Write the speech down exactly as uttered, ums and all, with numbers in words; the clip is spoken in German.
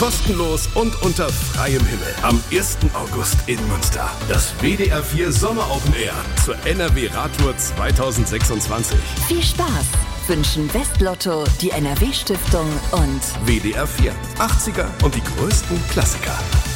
Kostenlos und unter freiem Himmel. Am ersten August in Münster. Das W D R vier Sommer Open Air zur N R W Radtour zweitausendsechsundzwanzig. Viel Spaß wünschen Westlotto, die N R W Stiftung und W D R vier. achtziger und die größten Klassiker.